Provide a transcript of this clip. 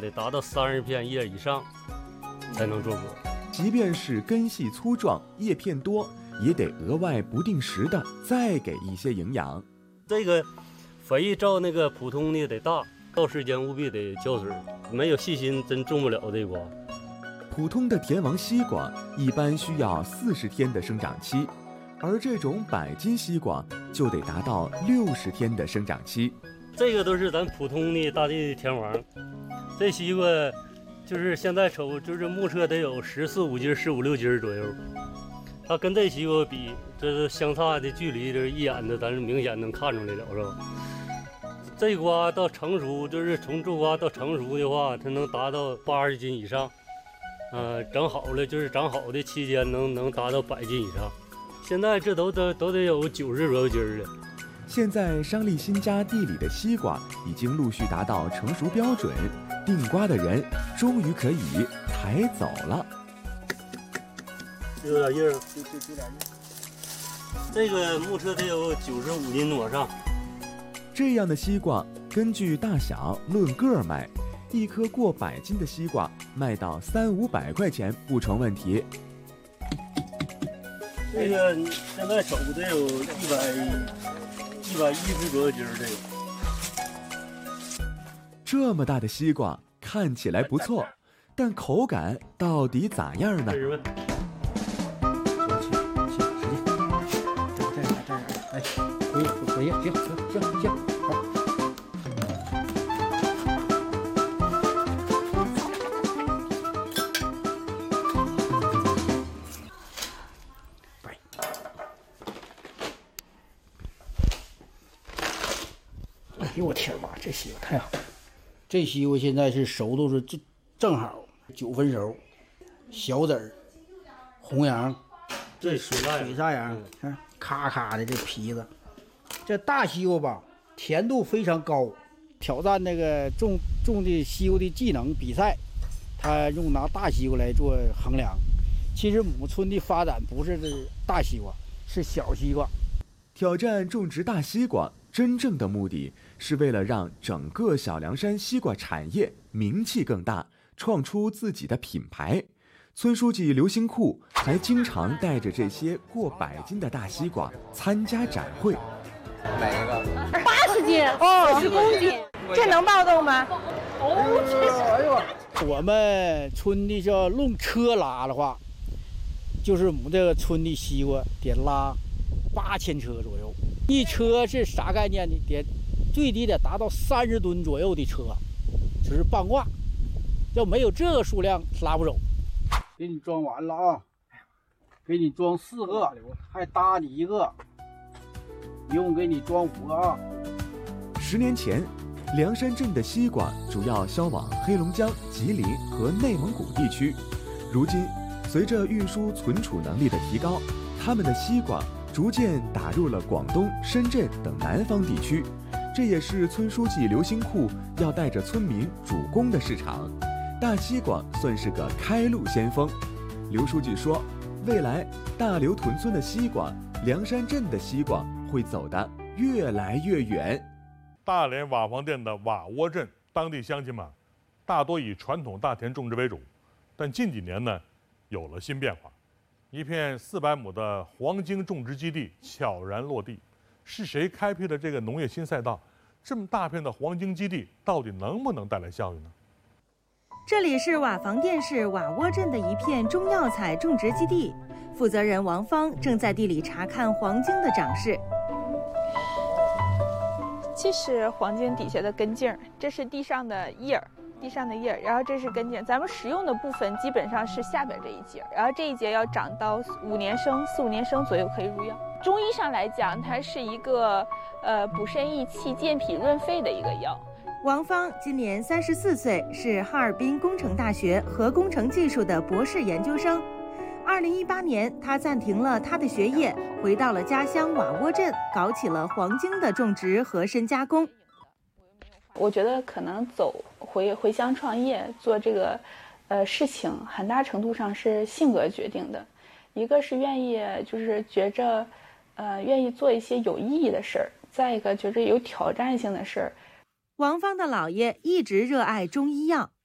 得达到30片叶以上才能做果。 即便是根系粗壮、叶片多，也得额外不定时的再给一些营养。 这个肥照那个普通的得大，到时间务必得浇水，没有细心真种不了这瓜。 普通的田王西瓜一般需要40天的生长期，而这种百金西瓜就得达到60天的生长期。 这个都是咱普通的大地田王，这西瓜就是现在瞅就是目测得有14、15斤、15、16斤左右。它跟这西瓜比，这是相差的距离，这一眼的咱是明显能看出来了，是吧？这瓜到成熟，就是从种瓜到成熟的话，它能达到80斤以上。整好了就是长好的期间能达到100斤以上。现在这都得有90左右斤了。 现在商利新家地里的西瓜已经陆续达到成熟标准，订瓜的人终于可以抬走了。 有点硬，这个目测得有95斤往上。 这样的西瓜根据大小论个卖，一颗过100斤的西瓜卖到300-500块钱不成问题。 这个现在手得有110多斤这个。 这么大的西瓜看起来不错，但口感到底咋样呢？ 回应，行，好。哎呦我天吧，这西瓜太好了！这西瓜现在是熟度是正好9分熟，小籽儿，红瓤， 这水沙瓤，看咔咔的这皮子。这大西瓜吧，甜度非常高，挑战那个种的西瓜的技能比赛，他用拿大西瓜来做衡量。其实亩村的发展不是大西瓜，是小西瓜。 挑战种植大西瓜，真正的目的是为了让整个小凉山西瓜产业名气更大，创出自己的品牌。村书记刘兴库还经常带着这些过100斤的大西瓜参加展会。 哪一个 ？80斤，40公斤，这能抱动吗？ 哎呦，我们村的叫论车拉的话，就是我们这个村的西瓜得拉8000车左右。一车是啥概念呢？最低得达到30吨左右的车，只是半挂。要没有这个数量，拉不走。给你装完了啊，给你装4个，还搭你1个。一共给你装5个啊 ！10年前，凉山镇的西瓜主要销往黑龙江、吉林和内蒙古地区。如今，随着运输存储能力的提高，他们的西瓜逐渐打入了广东、深圳等南方地区。这也是村书记刘兴库要带着村民主攻的市场。大西瓜算是个开路先锋。刘书记说，未来大刘屯村的西瓜、凉山镇的西瓜会走得越来越远。 大连瓦房店的瓦窝镇当地乡亲们大多以传统大田种植为主，但近几年呢有了新变化，一片400亩的黄精种植基地悄然落地。是谁开辟的这个农业新赛道？这么大片的黄精基地到底能不能带来效益呢？ 这里是瓦房店市瓦窝镇的一片中药材种植基地，负责人王芳正在地里查看黄精的长势。 这是黄精底下的根茎，这是地上的叶儿，然后这是根茎。咱们食用的部分基本上是下边这一节，然后这一节要长到4、5年生左右可以入药。中医上来讲，它是一个补肾益气、健脾润肺的一个药。 王芳今年34岁，是哈尔滨工程大学核工程技术的博士研究生。2018年，他暂停了他的学业，回到了家乡瓦窝镇，搞起了黄精的种植和深加工。 我觉得可能回乡创业做这个事情，很大程度上是性格决定的。一个是愿意就是觉着愿意做一些有意义的事儿，再一个觉着有挑战性的事儿。 王芳的姥爷一直热爱中医药，